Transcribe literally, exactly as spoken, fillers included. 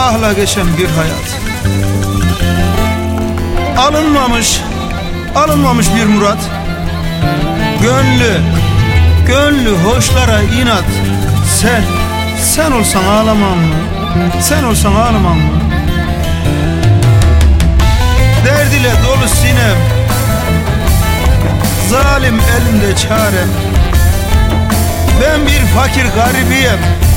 ahla geçen bir hayat. Alınmamış, alınmamış bir murat. Gönlü, gönlü hoşlara inat. Sen, sen olsan ağlamam mı? Sen olsan ağlamam mı? Derd ile dolu sinem, zalim elimde çarem. Ben bir fakir garibiyim,